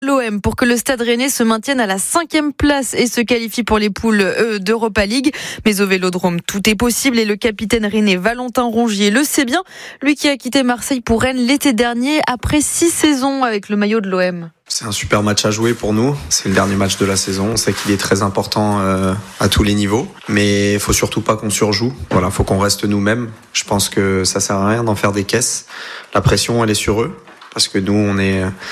l'OM pour que le Stade Rennais se maintienne à la 5e place et se qualifie pour les poules d'Europa League. Mais au Vélodrome, tout est possible et le capitaine rennais Valentin Rongier le sait bien. Lui qui a quitté Marseille pour Rennes l'été dernier après 6 saisons avec le maillot de l'OM. C'est un super match à jouer pour nous. C'est le dernier match de la saison. On sait qu'il est très important à tous les niveaux. Mais il faut surtout pas qu'on surjoue. Voilà, faut qu'on reste nous-mêmes. Je pense que ça sert à rien d'en faire des caisses. La pression, elle est sur eux. Parce que nous, on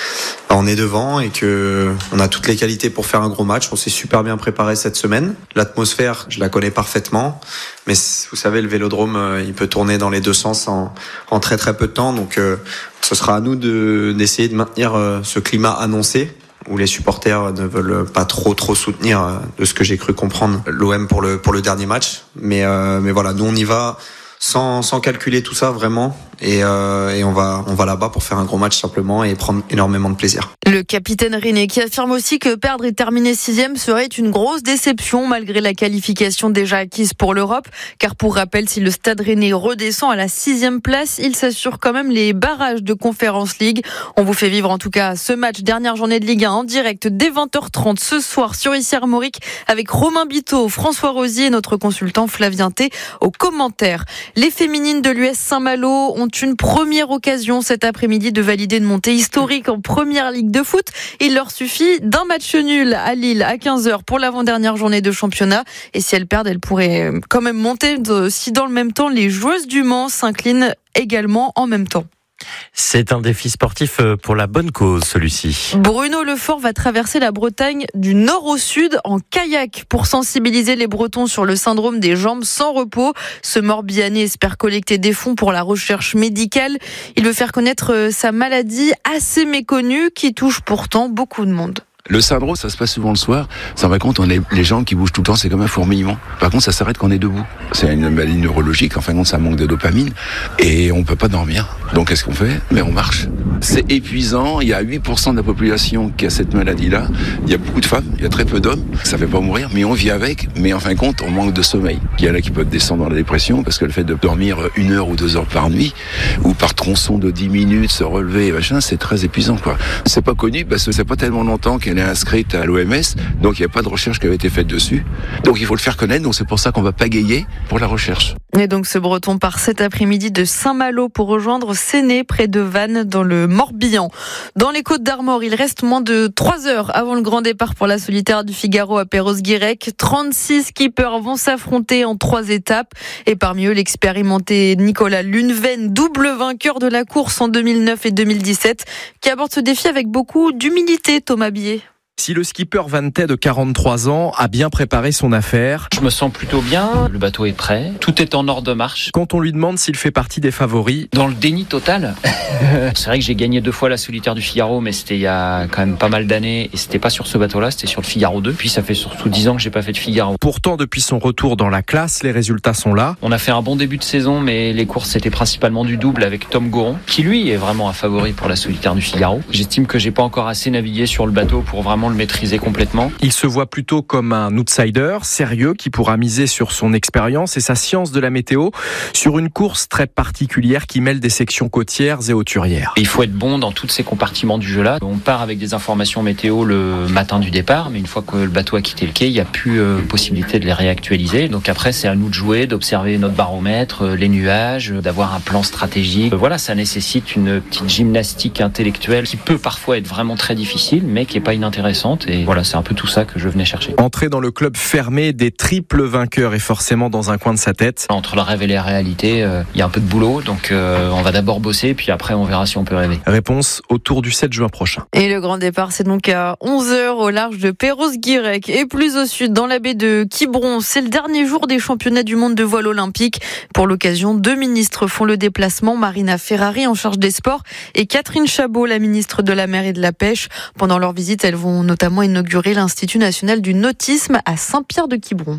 est devant et que on a toutes les qualités pour faire un gros match. On s'est super bien préparé cette semaine. L'atmosphère, je la connais parfaitement. Mais vous savez, le Vélodrome, il peut tourner dans les deux sens en très très peu de temps. Donc, ce sera à nous d'essayer de maintenir ce climat annoncé où les supporters ne veulent pas trop soutenir, de ce que j'ai cru comprendre, l'OM pour le dernier match. Mais voilà, nous on y va sans calculer tout ça vraiment. Et on va là-bas pour faire un gros match simplement et prendre énormément de plaisir. Le capitaine rennais qui affirme aussi que perdre et terminer 6e serait une grosse déception malgré la qualification déjà acquise pour l'Europe. Car pour rappel, si le Stade Rennais redescend à la 6e place, il s'assure quand même les barrages de Conference League. On vous fait vivre en tout cas ce match, dernière journée de Ligue 1 en direct dès 20h30 ce soir sur ICI Armorique avec Romain Biteau, François Rosier et notre consultant Flavien T aux commentaires. Les féminines de l'US Saint-Malo ont une première occasion cet après-midi de valider une montée historique en première ligue de foot. Il leur suffit d'un match nul à Lille à 15h pour l'avant-dernière journée de championnat. Et si elles perdent, elles pourraient quand même monter si dans le même temps les joueuses du Mans s'inclinent également en même temps. C'est un défi sportif pour la bonne cause, celui-ci. Bruno Lefort va traverser la Bretagne du nord au sud en kayak pour sensibiliser les Bretons sur le syndrome des jambes sans repos. Ce Morbihanais espère collecter des fonds pour la recherche médicale. Il veut faire connaître sa maladie assez méconnue qui touche pourtant beaucoup de monde. Le syndrome, ça se passe souvent le soir. Ça me raconte, les jambes qui bougent tout le temps, c'est comme un fourmillement. Par contre, ça s'arrête quand on est debout. C'est une maladie neurologique. En fin de compte, ça manque de dopamine. Et on peut pas dormir. Donc, qu'est-ce qu'on fait? Mais on marche. C'est épuisant. Il y a 8% de la population qui a cette maladie-là. Il y a beaucoup de femmes. Il y a très peu d'hommes. Ça fait pas mourir, mais on vit avec. Mais en fin de compte, on manque de sommeil. Il y en a qui peuvent descendre dans la dépression parce que le fait de dormir 1 heure ou 2 heures par nuit, ou par tronçon de 10 minutes, se relever, machin, c'est très épuisant, quoi. C'est pas connu parce que c'est pas tellement longtemps qu'elle est inscrite à l'OMS, donc il n'y a pas de recherche qui avait été faite dessus. Donc il faut le faire connaître, donc c'est pour ça qu'on va pagayer pour la recherche. Et donc ce Breton part cet après-midi de Saint-Malo pour rejoindre Séné, près de Vannes, dans le Morbihan. Dans les Côtes-d'Armor, il reste moins de 3 heures avant le grand départ pour la solitaire du Figaro à Perros-Guirec. 36 skippers vont s'affronter en 3 étapes. Et parmi eux, l'expérimenté Nicolas Luneven, double vainqueur de la course en 2009 et 2017, qui aborde ce défi avec beaucoup d'humilité, Thomas Billet. Si le skipper Van Tey de 43 ans a bien préparé son affaire, je me sens plutôt bien, le bateau est prêt, tout est en ordre de marche. Quand on lui demande s'il fait partie des favoris, dans le déni total. C'est vrai que j'ai gagné 2 fois la solitaire du Figaro, mais c'était il y a quand même pas mal d'années et c'était pas sur ce bateau-là, c'était sur le Figaro 2. Puis ça fait surtout 10 ans que j'ai pas fait de Figaro. Pourtant, depuis son retour dans la classe, les résultats sont là. On a fait un bon début de saison, mais les courses c'était principalement du double avec Tom Goron, qui lui est vraiment un favori pour la solitaire du Figaro. J'estime que j'ai pas encore assez navigué sur le bateau pour vraiment le maîtriser complètement. Il se voit plutôt comme un outsider, sérieux, qui pourra miser sur son expérience et sa science de la météo sur une course très particulière qui mêle des sections côtières et hauturières. Il faut être bon dans tous ces compartiments du jeu-là. On part avec des informations météo le matin du départ, mais une fois que le bateau a quitté le quai, il n'y a plus possibilité de les réactualiser. Donc après, c'est à nous de jouer, d'observer notre baromètre, les nuages, d'avoir un plan stratégique. Voilà, ça nécessite une petite gymnastique intellectuelle qui peut parfois être vraiment très difficile, mais qui n'est pas inintéressante. Et voilà, c'est un peu tout ça que je venais chercher. Entrer dans le club fermé des triples vainqueurs est forcément dans un coin de sa tête. Entre le rêve et la réalité, il y a un peu de boulot, donc on va d'abord bosser, puis après on verra si on peut rêver. Réponse autour du 7 juin prochain. Et le grand départ, c'est donc à 11h au large de Perros-Guirec et plus au sud, dans la baie de Quiberon. C'est le dernier jour des championnats du monde de voile olympique. Pour l'occasion, 2 ministres font le déplacement. Marina Ferrari en charge des sports et Catherine Chabot, la ministre de la mer et de la pêche. Pendant leur visite, elles vont notamment inaugurer l'Institut national du nautisme à Saint-Pierre-de-Quiberon.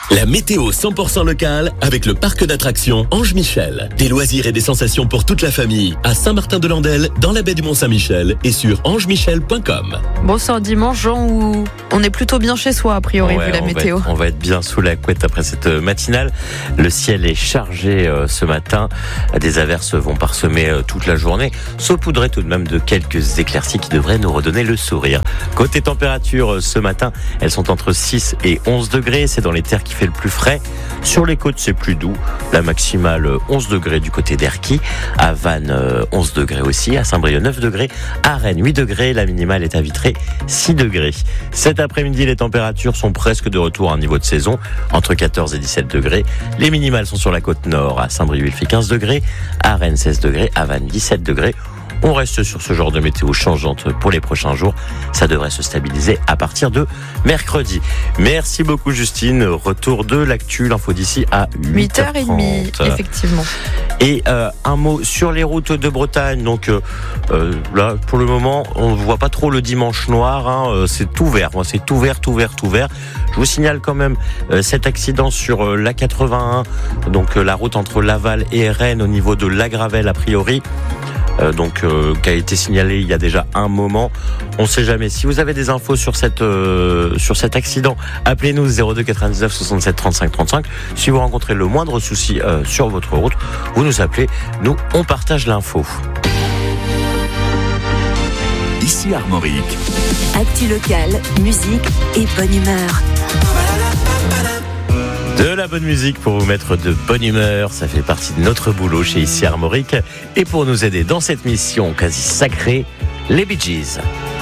La météo 100% locale avec le parc d'attractions Ange Michel. Des loisirs et des sensations pour toute la famille à Saint-Martin-de-Landelle, dans la baie du Mont-Saint-Michel et sur angemichel.com. Bon, c'est un dimanche, Jean, où on est plutôt bien chez soi, a priori, vu la météo. On va être bien sous la couette après cette matinale. Le ciel est chargé ce matin. Des averses vont parsemer toute la journée, saupoudrées tout de même de quelques éclaircies qui devraient nous redonner le sourire. Côté température, ce matin, elles sont entre 6 et 11 degrés. C'est dans les terres qui fait le plus frais. Sur les côtes, c'est plus doux. La maximale 11 degrés du côté d'Erquy. À Vannes, 11 degrés aussi. À Saint-Brieuc, 9 degrés. À Rennes, 8 degrés. La minimale est à Vitré, 6 degrés. Cet après-midi, les températures sont presque de retour à un niveau de saison, entre 14 et 17 degrés. Les minimales sont sur la côte nord. À Saint-Brieuc, il fait 15 degrés. À Rennes, 16 degrés. À Vannes, 17 degrés. On reste sur ce genre de météo changeante pour les prochains jours. Ça devrait se stabiliser à partir de mercredi. Merci beaucoup Justine. Retour de l'actu, l'info d'ici à 8h30. Effectivement. Et un mot sur les routes de Bretagne. Donc là, pour le moment, on ne voit pas trop le dimanche noir. C'est tout vert. C'est tout vert. Je vous signale quand même cet accident sur l'A81. Donc la route entre Laval et Rennes au niveau de La Gravelle a priori. Qui a été signalé il y a déjà un moment. On ne sait jamais. Si vous avez des infos sur cet accident, appelez-nous 02 99 67 35 35. Si vous rencontrez le moindre souci sur votre route, vous nous appelez. Nous, on partage l'info. Ici Armorique. Actu locale, musique et bonne humeur. De la bonne musique pour vous mettre de bonne humeur, ça fait partie de notre boulot chez Ici Armorique. Et pour nous aider dans cette mission quasi sacrée, les Bee Gees.